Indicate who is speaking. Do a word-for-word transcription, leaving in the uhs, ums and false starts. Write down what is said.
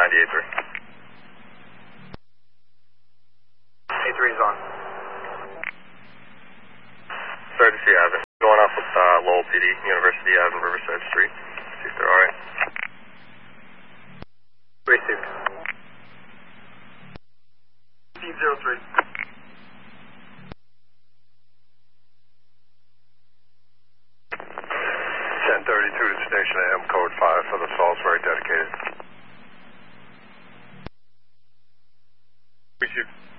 Speaker 1: ninety-eight three.
Speaker 2: A three is on.
Speaker 1: Sorry to see you, Evan. Going up with uh, Lowell P D, University Avenue, Riverside Street. See if they're alright.
Speaker 2: Received. fifteen zero three.
Speaker 3: ten thirty-two to station A M, code five for the Salisbury dedicated.
Speaker 1: Received.